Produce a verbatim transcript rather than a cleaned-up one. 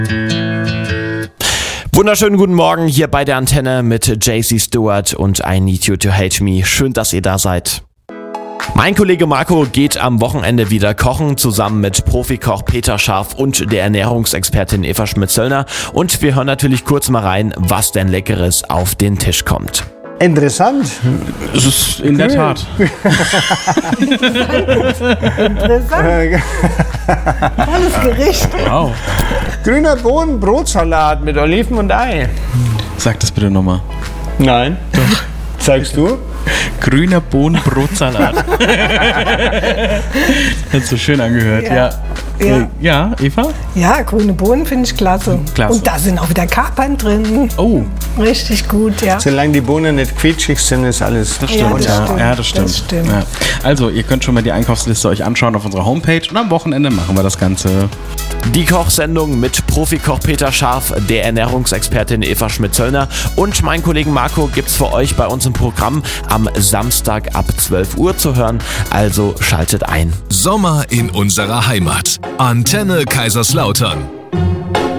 Wunderschönen guten Morgen hier bei der Antenne mit J C Stewart und I Need You to Hate Me. Schön, dass ihr da seid. Mein Kollege Marco geht am Wochenende wieder kochen, zusammen mit Profikoch Peter Scharf und der Ernährungsexpertin Eva Schmidt-Zöllner. Und wir hören natürlich kurz mal rein, was denn Leckeres auf den Tisch kommt. Interessant. Es ist in der Tat. Interessant. Tolles Gericht. Wow. Grüner Bohnen-Brotsalat mit Oliven und Ei. Sag das bitte nochmal. Nein. Doch. Zeigst du? Grüner Bohnenbrotsalat. Hat so schön angehört, ja. Ja. Ja, ja Eva? Ja, grüne Bohnen finde ich klasse. Klasse. Und da sind auch wieder Kapern drin. Oh, Richtig gut, ja. Solange die Bohnen nicht quietschig sind, ist alles. das stimmt. Ja, das Ja, stimmt. ja, das stimmt. Das stimmt. Ja. Also, ihr könnt schon mal die Einkaufsliste euch anschauen auf unserer Homepage und am Wochenende machen wir das Ganze. Die Kochsendung mit Profikoch Peter Scharf, der Ernährungsexpertin Eva Schmidt-Zöllner und meinen Kollegen Marco gibt's für euch bei uns im Programm am Samstag ab zwölf Uhr zu hören. Also schaltet ein. Sommer in unserer Heimat. Antenne Kaiserslautern.